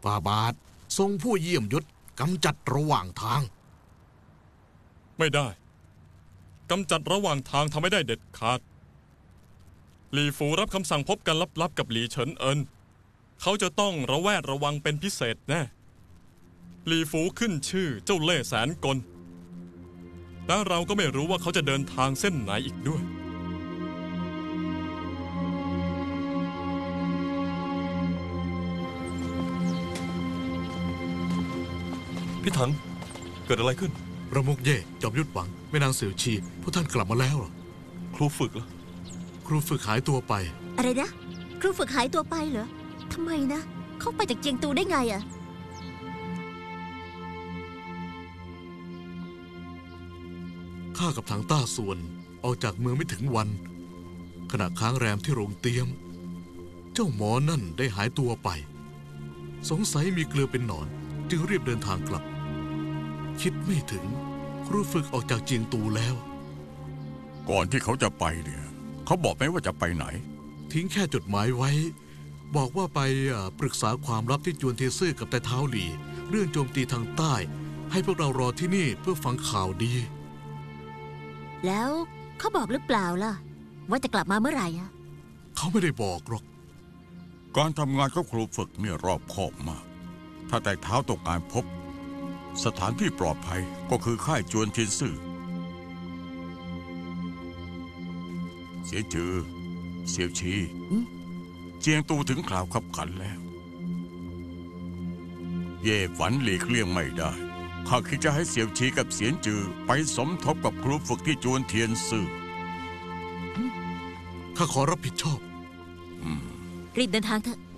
ฝ่าบาททรงผู้เยี่ยมยศกำจัดระหว่างทางไม่ได้กำจัดระหว่างทางทำไม่ได้เด็ดขาดหลี่ฟูรับคำสั่งพบกันลับๆกับหลี่เฉินเอินเขาจะต้องระแวดระวังเป็นพิเศษแน่หลี่ฟูขึ้นชื่อเจ้าเล่ห์แสนกลและเราก็ไม่รู้ว่าเขาจะเดินทางเส้นไหนอีกด้วยพี่ถังเกิดอะไรขึ้นประมุขเย่จอมยุทธหวังแม่นางเสี่ยวชีพวกท่านกลับมาแล้วเหรอครูฝึกล่ะครูฝึกหายตัวไปอะไรนะครูฝึกหายตัวไปเหรอทำไมนะเขาไปจากเจียงตูได้ไงอะข้ากับถังต้าส่วนออกจากเมืองไม่ถึงวันขณะค้างแรมที่โรงเตี๊ยมเจ้าหมอนั่นได้หายตัวไปสงสัยมีเกลือเป็นหนอนจึงรีบเดินทางกลับคิดไม่ถึงครูฝึกออกจากเจียงตูแล้วก่อนที่เขาจะไปเนี่ยเขาบอกไหมว่าจะไปไหนทิ้งแค่จดหมายไว้บอกว่าไปปรึกษาความลับที่จวนเทซื่อกับแต่เท้าหลี่เรื่องโจมตีทางใต้ให้พวกเรารอที่นี่เพื่อฟังข่าวดีแล้วเขาบอกหรือเปล่าล่ะว่าจะกลับมาเมื่อไหร่อะเขาไม่ได้บอกหรอกการทำงานของครูฝึกเนี่ยรอบคอบมากถ้าแต่เท้าตกการพบสถานที่ปลอดภัยก็คือค่ายจวนเทียนซื่อเสียจือเสี่ยวชีเจียงตูถึงคราวขับขันแล้วเย่ฝันหลีกเลี่ยงไม่ได้ข้าคิดจะให้เสี่ยวชีกับเสียนจือไปสมทบกับครูฝึกที่จวนเทียนซื่อข้าขอรับผิดชอบรีบเดินทางเถอะ